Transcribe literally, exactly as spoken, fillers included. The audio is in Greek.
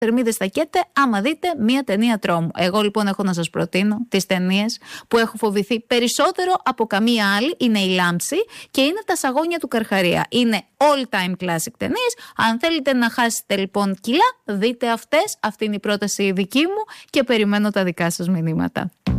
θερμίδες θα καίτε άμα δείτε μία ταινία τρόμου. Εγώ λοιπόν έχω να σας προτείνω τις ταινίες που έχω φοβηθεί περισσότερο από καμία άλλη. Είναι η Λάμψη και είναι τα Σαγόνια του Καρχαρία. Είναι all time classic ταινίες. Αν θέλετε να χάσετε λοιπόν κιλά, δείτε αυτές. Αυτή είναι η πρόταση δική μου και περιμένω τα δικά σας μηνύματα.